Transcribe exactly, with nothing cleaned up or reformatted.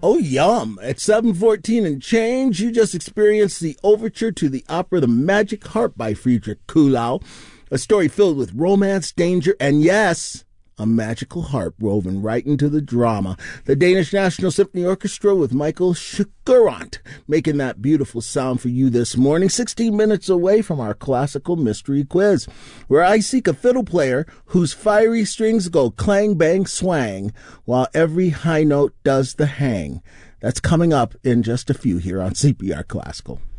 Oh, yum. At seven fourteen and change, you just experienced the overture to the opera The Magic Harp by Friedrich Kuhlau, a story filled with romance, danger, and yes, a magical harp woven right into the drama. The Danish National Symphony Orchestra with Michael Schukerant making that beautiful sound for you this morning, sixteen minutes away from our classical mystery quiz, where I seek a fiddle player whose fiery strings go clang, bang, swang, while every high note does the hang. That's coming up in just a few here on C P R Classical.